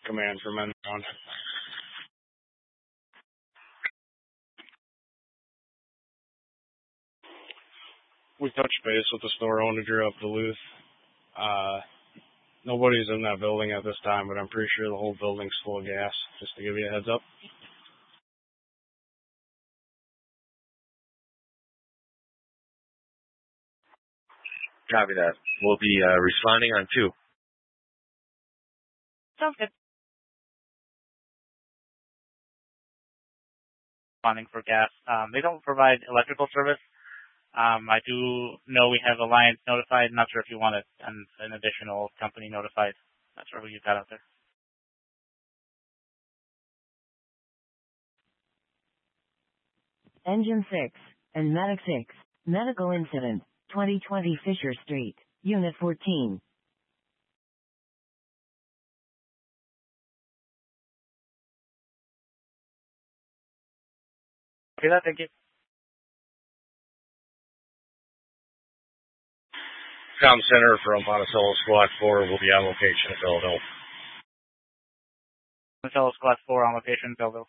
command for men around. We touched base with the store owner of Duluth. Nobody's in that building at this time, but I'm pretty sure the whole building's full of gas, just to give you a heads up. Copy that. We'll be responding on 2. Sounds good. Responding for gas. They don't provide electrical service. I do know we have Alliance notified. Not sure if you want an additional company notified. Not sure who you've got out there. Engine 6 and Medic 6. Medical incident. 2020 Fisher Street. Unit 14. Okay, thank you. Comm Center from Monticello Squad 4 will be on location in Belleville. Monticello Squad 4 on location in Belleville.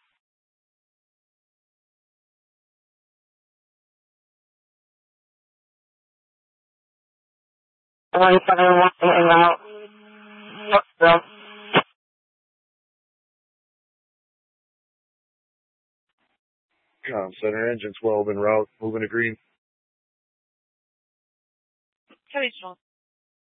Comm Center, engine 12 en route, moving to green. Cody Strong.